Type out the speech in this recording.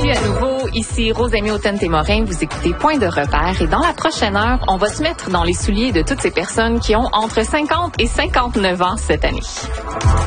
Salut à nouveau, ici Rosemie Automne-Témorin, vous écoutez Point de repère et dans la prochaine heure, on va se mettre dans les souliers de toutes ces personnes qui ont entre 50 et 59 ans cette année.